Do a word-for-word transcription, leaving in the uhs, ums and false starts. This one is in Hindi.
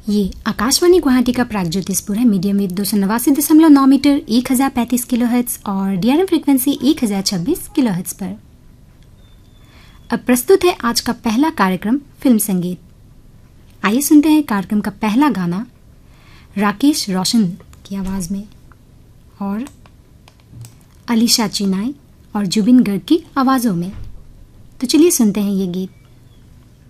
ये आकाशवाणी गुवाहाटी का प्रागज्योतिषपुर है। मीडियम वेव दो सौ नवासी दशमलव नौ मीटर एक हजार पैंतीस किलो हर्ट्ज और डीआरएम फ्रिक्वेंसी एक हजार छब्बीस किलो हर्ट्ज पर। अब प्रस्तुत है आज का पहला कार्यक्रम फिल्म संगीत। आइए सुनते हैं कार्यक्रम का पहला गाना राकेश रोशन की आवाज में और अलीशा चिनाई और जुबिन गर्ग की आवाजों में। तो चलिए सुनते हैं ये गीत।